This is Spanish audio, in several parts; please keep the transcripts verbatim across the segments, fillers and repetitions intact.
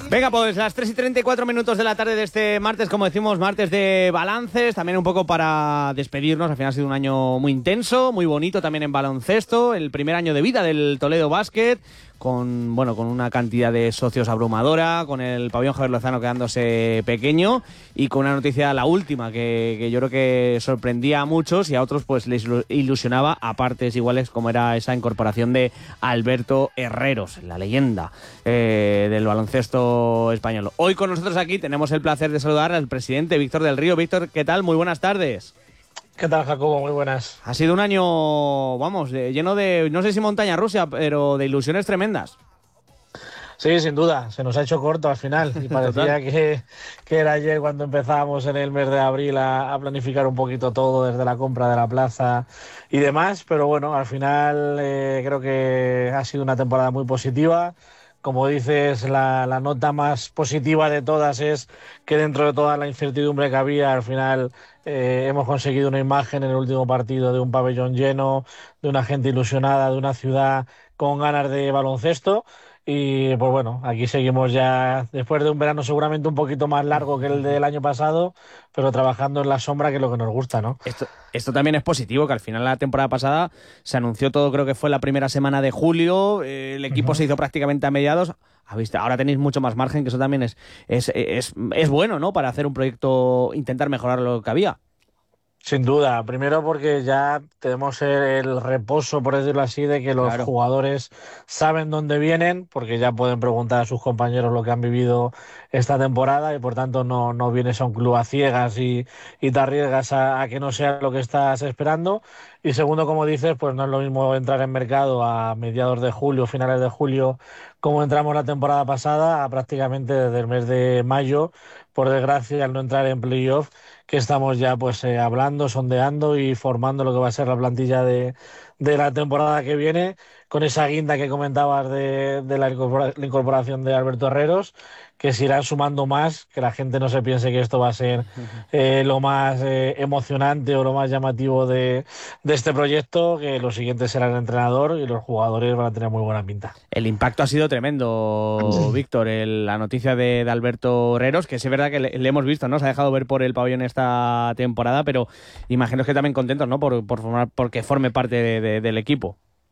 Venga, pues las tres y treinta y cuatro minutos de la tarde de este martes, como decimos, martes de balances, también un poco para despedirnos. Al final ha sido un año muy intenso, muy bonito también en baloncesto, el primer año de vida del Toledo Basket, con bueno con una cantidad de socios abrumadora, con el pabellón Javier Lozano quedándose pequeño y con una noticia, la última, que, que yo creo que sorprendía a muchos y a otros pues les ilusionaba a partes iguales, como era esa incorporación de Alberto Herreros, la leyenda eh, del baloncesto español. Hoy con nosotros aquí tenemos el placer de saludar al presidente Víctor del Río. Víctor, ¿qué tal? Muy buenas tardes. ¿Qué tal, Jacobo? Muy buenas. Ha sido un año, vamos, de, lleno de, no sé si montaña rusa, pero de ilusiones tremendas. Sí, sin duda, se nos ha hecho corto al final y parecía que, que era ayer cuando empezábamos en el mes de abril a, a planificar un poquito todo desde la compra de la plaza y demás, pero bueno, al final eh, creo que ha sido una temporada muy positiva. Como dices, la, la nota más positiva de todas es que dentro de toda la incertidumbre que había, al final eh, hemos conseguido una imagen en el último partido de un pabellón lleno, de una gente ilusionada, de una ciudad con ganas de baloncesto. Y pues bueno, aquí seguimos ya después de un verano seguramente un poquito más largo que el del año pasado, pero trabajando en la sombra, que es lo que nos gusta, ¿no? Esto, esto también es positivo, que al final la temporada pasada se anunció todo, creo que fue la primera semana de julio, eh, el equipo uh-huh. se hizo prácticamente a mediados. Ahora tenéis mucho más margen, que eso también es, es, es, es bueno, ¿no? Para hacer un proyecto, intentar mejorar lo que había. Sin duda, primero porque ya tenemos el reposo, por decirlo así, de que los claro. jugadores saben dónde vienen, porque ya pueden preguntar a sus compañeros lo que han vivido esta temporada y por tanto no, no vienes a un club a ciegas y, y te arriesgas a, a que no sea lo que estás esperando. Y segundo, como dices, pues no es lo mismo entrar en mercado a mediados de julio, finales de julio, como entramos la temporada pasada, a prácticamente desde el mes de mayo, por desgracia, al no entrar en playoff, que estamos ya pues eh, hablando, sondeando y formando lo que va a ser la plantilla de, de la temporada que viene, con esa guinda que comentabas de, de la, incorpora, la incorporación de Alberto Herreros, que se irán sumando más, que la gente no se piense que esto va a ser eh, lo más eh, emocionante o lo más llamativo de, de este proyecto, que lo siguiente será el entrenador y los jugadores van a tener muy buena pinta. El impacto ha sido tremendo, Víctor, el, la noticia de, de Alberto Herreros, que sí es verdad que le, le hemos visto, ¿no? Se ha dejado ver por el pabellón esta temporada, pero imagino que también contentos, ¿no? Por, por formar, porque forme parte de, de, del equipo.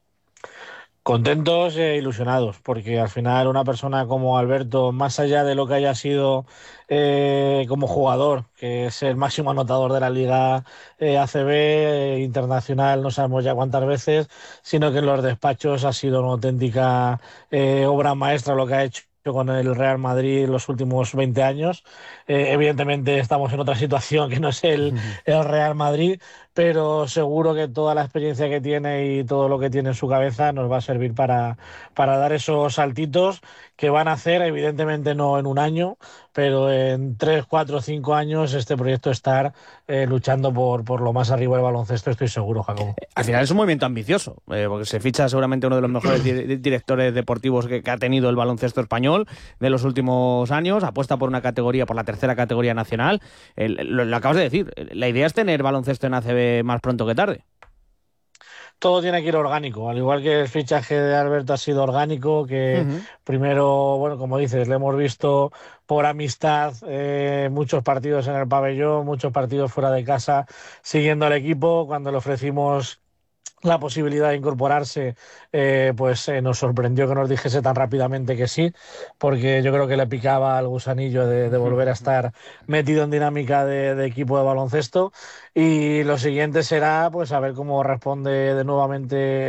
Contentos e ilusionados, porque al final una persona como Alberto, más allá de lo que haya sido eh, como jugador, que es el máximo anotador de la Liga eh, A C B, eh, internacional, no sabemos ya cuántas veces, sino que en los despachos ha sido una auténtica eh, obra maestra lo que ha hecho con el Real Madrid los últimos veinte años. Eh, evidentemente estamos en otra situación que no es el, el Real Madrid, pero seguro que toda la experiencia que tiene y todo lo que tiene en su cabeza nos va a servir para, para dar esos saltitos que van a hacer, evidentemente no en un año, pero en tres, cuatro, cinco años este proyecto estar eh, luchando por, por lo más arriba del baloncesto, estoy seguro, Jacobo. Al final es un movimiento ambicioso, eh, porque se ficha seguramente uno de los mejores di- directores deportivos que, que ha tenido el baloncesto español de los últimos años, apuesta por una categoría, por la tercera categoría nacional. El, lo, lo acabas de decir, la idea es tener baloncesto en A C B más pronto que tarde. Todo tiene que ir orgánico, al igual que el fichaje de Alberto ha sido orgánico, que uh-huh. primero, bueno, como dices, le hemos visto por amistad eh, muchos partidos en el pabellón, muchos partidos fuera de casa, siguiendo al equipo. Cuando le ofrecimos la posibilidad de incorporarse, eh, pues eh, nos sorprendió que nos dijese tan rápidamente que sí, porque yo creo que le picaba al gusanillo de, de volver a estar metido en dinámica de, de equipo de baloncesto. Y lo siguiente será pues a ver cómo responde de nuevamente